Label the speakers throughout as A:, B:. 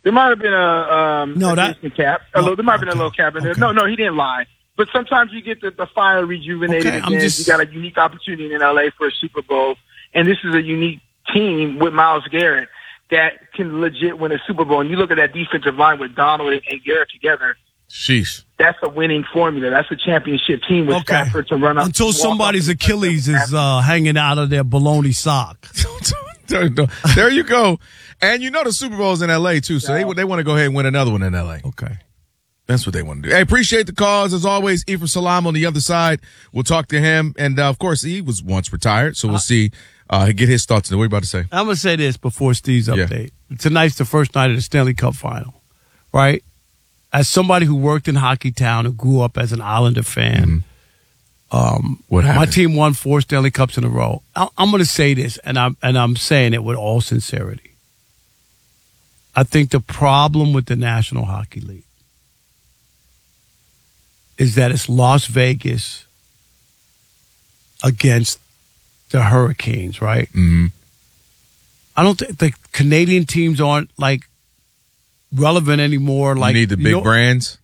A: There might have been a cap. There might have been a little cap in there.
B: Okay.
A: No, he didn't lie. But sometimes you get the fire rejuvenated again. You got a unique opportunity in L.A. for a Super Bowl, and this is a unique team with Myles Garrett that can legit win a Super Bowl. And you look at that defensive line with Donald and Garrett together.
C: Sheesh.
A: That's a winning formula. That's a championship team with Stafford to run up.
B: Until somebody's Achilles is hanging out of their baloney sock.
C: There you go. And you know the Super Bowl's in L.A. too, so they want to go ahead and win another one in L.A.
B: Okay.
C: That's what they want to do. Hey, appreciate the calls. As always, Ephraim Salam on the other side. We'll talk to him. And, of course, he was once retired, so we'll see. Get his thoughts. What are you about to say?
B: I'm going to say this before Steve's update. Tonight's the first night of the Stanley Cup final, right? As somebody who worked in Hockey Town and grew up as an Islander fan,
C: what happened?
B: My team won 4 Stanley Cups in a row. I'm going to say this, and I'm saying it with all sincerity. I think the problem with the National Hockey League is that it's Las Vegas against the Hurricanes, right?
C: Mm-hmm.
B: I don't think the Canadian teams aren't relevant anymore.
C: You need the big brands.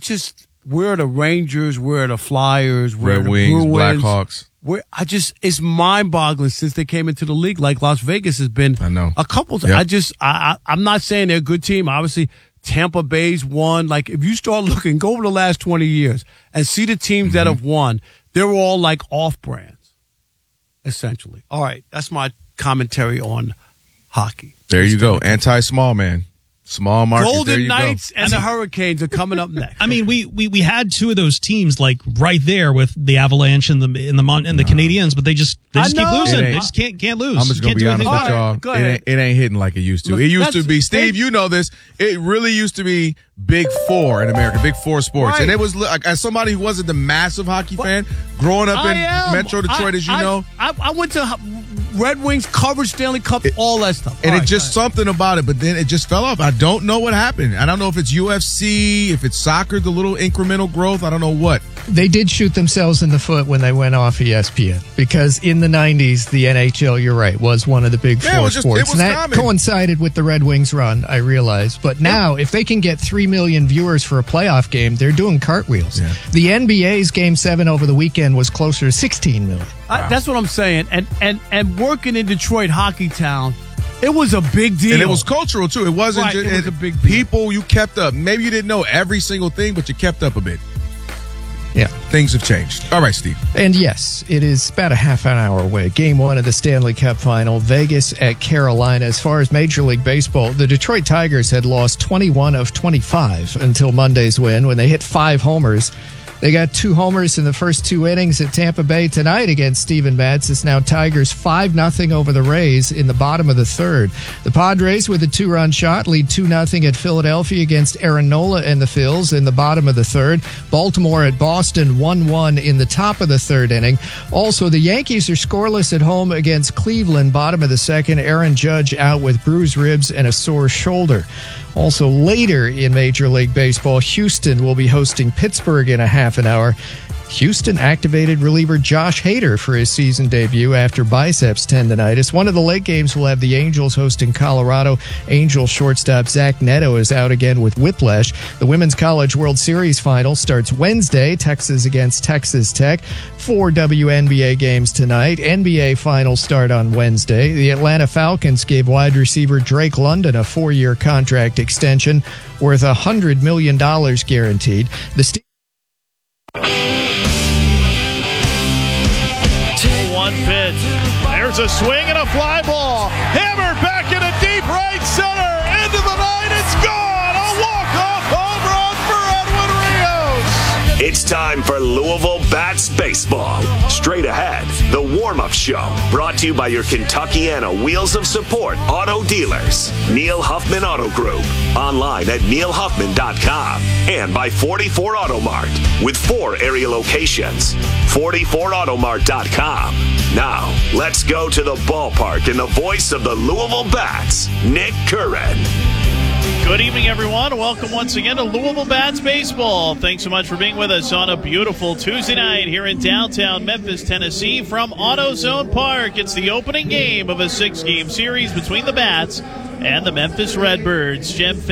B: We're the Rangers, we're the Flyers, we're
C: Red
B: the
C: Wings,
B: Bruins.
C: Blackhawks.
B: It's mind-boggling since they came into the league. Like Las Vegas has been a couple times.
C: Yep.
B: I'm not saying they're a good team. Obviously, Tampa Bay's won. Like, if you start looking, go over the last 20 years and see the teams that have won, they're all like off-brands, essentially. All right, that's my commentary on hockey.
C: There you go. Anti-small man. Small market.
B: Golden Knights and the Hurricanes are coming up next.
D: I mean, we had 2 of those teams right there with the Avalanche and the Canadiens, but they just keep losing. They just can't lose.
C: I'm just gonna be honest with y'all. It ain't hitting like it used to. It used to be, Steve. You know this. It really used to be Big Four in America, Big Four sports, and it was as somebody who wasn't the massive hockey fan growing up in Metro Detroit, as you know.
B: I went to Red Wings, covered Stanley Cup, all that stuff.
C: And something about it, but then it just fell off. I don't know what happened. I don't know if it's UFC, if it's soccer, the little incremental growth. I don't know what.
E: They did shoot themselves in the foot when they went off ESPN because in the 90s, the NHL, you're right, was one of the big four sports. And that coincided with the Red Wings run, I realize. But now, if they can get 3 million viewers for a playoff game, they're doing cartwheels. Yeah. The NBA's Game 7 over the weekend was closer to 16 million.
B: Wow. That's what I'm saying. And working in Detroit Hockey Town, it was a big deal.
C: And it was cultural, too. It wasn't just
B: it was a big deal.
C: People, you kept up. Maybe you didn't know every single thing, but you kept up a bit.
E: Yeah.
C: Things have changed. All right, Steve.
E: And yes, it is about a half an hour away. Game 1 of the Stanley Cup final, Vegas at Carolina. As far as Major League Baseball, the Detroit Tigers had lost 21 of 25 until Monday's win when they hit 5 homers. They got 2 homers in the first 2 innings at Tampa Bay tonight against Steven Matz. It's now Tigers 5-0 over the Rays in the bottom of the 3rd. The Padres with a 2-run shot lead 2-0 at Philadelphia against Aaron Nola and the Phils in the bottom of the 3rd. Baltimore at Boston 1-1 in the top of the 3rd inning. Also, the Yankees are scoreless at home against Cleveland, bottom of the 2nd. Aaron Judge out with bruised ribs and a sore shoulder. Also later in Major League Baseball, Houston will be hosting Pittsburgh in a half an hour. Houston activated reliever Josh Hader for his season debut after biceps tendonitis. One of the late games will have the Angels hosting Colorado. Angels shortstop Zach Neto is out again with whiplash. The Women's College World Series final starts Wednesday, Texas against Texas Tech. 4 WNBA games tonight. NBA finals start on Wednesday. The Atlanta Falcons gave wide receiver Drake London a 4-year contract extension worth $100 million guaranteed.
F: Pitch. There's a swing and a fly ball. Hammered back into deep right center. Into the night. It's gone. A walk-off home run for Edwin Rios.
G: It's time for Louisville Bats Baseball. Straight ahead, the warm-up show. Brought to you by your Kentuckiana Wheels of Support auto dealers. Neil Huffman Auto Group. Online at neilhuffman.com. And by 44 Auto Mart. With 4 area locations. 44automart.com. Now, let's go to the ballpark in the voice of the Louisville Bats, Nick Curran.
F: Good evening, everyone. Welcome once again to Louisville Bats Baseball. Thanks so much for being with us on a beautiful Tuesday night here in downtown Memphis, Tennessee from AutoZone Park. It's the opening game of a 6-game series between the Bats and the Memphis Redbirds. Jim